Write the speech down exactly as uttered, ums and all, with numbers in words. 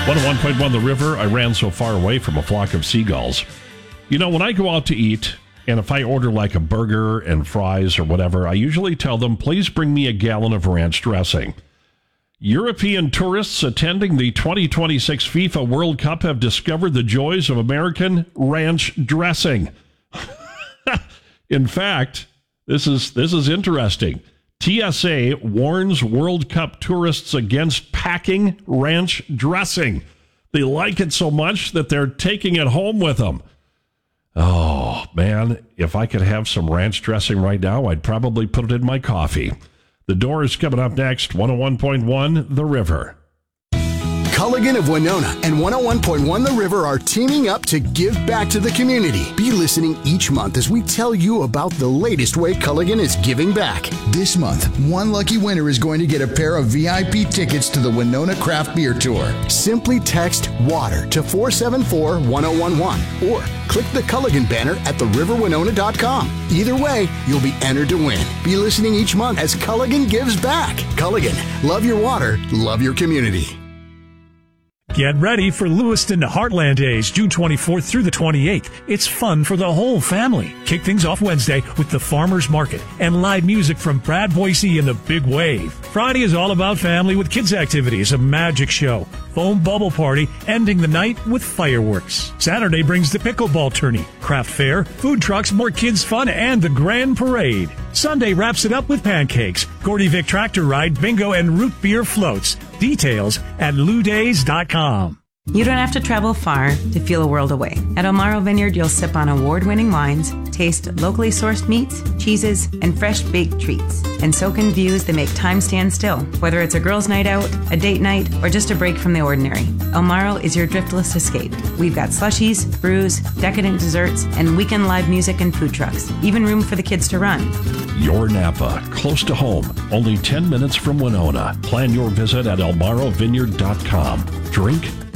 one oh one point one The River. I ran so far away from a flock of seagulls. You know, when I go out to eat, and if I order like a burger and fries or whatever, I usually tell them, please bring me a gallon of ranch dressing. European tourists attending the twenty twenty-six FIFA World Cup have discovered the joys of American ranch dressing. In fact, this is this is interesting. T S A warns World Cup tourists against packing ranch dressing. They like it so much that they're taking it home with them. Oh, man, if I could have some ranch dressing right now, I'd probably put it in my coffee. The Door is coming up next. one oh one point one The River. Culligan of Winona and one oh one point one The River are teaming up to give back to the community. Be listening each month as we tell you about the latest way Culligan is giving back. This month, one lucky winner is going to get a pair of V I P tickets to the Winona Craft Beer Tour. Simply text WATER to four seven four, one oh one one or click the Culligan banner at the river winona dot com. Either way, you'll be entered to win. Be listening each month as Culligan gives back. Culligan, love your water, love your community. Get ready for Lewiston Heartland Days, June twenty-fourth through the twenty-eighth. It's fun for the whole family. Kick things off Wednesday with the Farmers Market and live music from Brad Boise and the Big Wave. Friday is all about family with kids' activities, a magic show, foam bubble party, ending the night with fireworks. Saturday brings the pickleball tourney, craft fair, food trucks, more kids' fun, and the grand parade. Sunday wraps it up with pancakes, Gordy Vic tractor ride, bingo, and root beer floats. Details at lou days dot com. You don't have to travel far to feel a world away. At Elmaro Vineyard, you'll sip on award-winning wines, taste locally sourced meats, cheeses, and fresh baked treats, and soak in views that make time stand still. Whether it's a girls' night out, a date night, or just a break from the ordinary, Elmaro is your driftless escape. We've got slushies, brews, decadent desserts, and weekend live music and food trucks. Even room for the kids to run. Your Napa, close to home, only ten minutes from Winona. Plan your visit at elmaro vineyard dot com. Drink